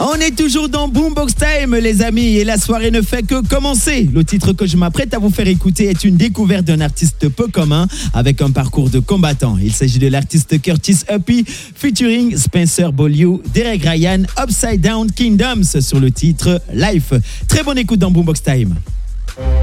On est toujours dans Boombox Time, les amis, et la soirée ne fait que commencer. Le titre que je m'apprête à vous faire écouter est une découverte d'un artiste peu commun avec un parcours de combattant. Il s'agit de l'artiste Curtis Uppy featuring Spencer Beaulieu, Derek Ryan, Upside Down Kingdoms sur le titre Life. Très bonne écoute dans Boombox Time.